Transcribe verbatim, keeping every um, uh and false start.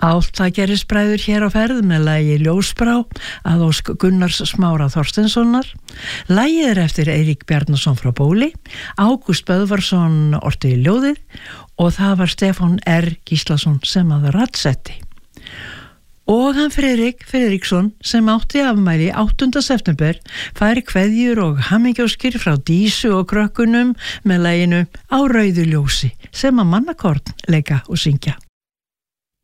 Álftagerðisbræður hér á ferð með lagi Ljósbrá að ósk Gunnars Smára Þorsteinssonar. Lagið er eftir Eirík Bjarnason frá Bóli, Ágúst Böðvarsson orti í ljóðið og það var Stefán R. Gíslason sem að raddsetti. Og hann Friðrik Friðriksson sem átti afmæli áttunda september fær kveðjur og hamingjóskir frá Dísu og krökkunum með laginu Á rauðu ljósi sem að Mannakorn leika og syngja.